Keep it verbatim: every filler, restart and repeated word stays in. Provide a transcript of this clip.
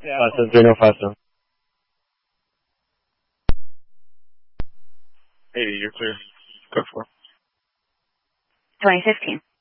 Yeah. Faster, three no faster. eighty, you're clear. Go for it. twenty fifteen.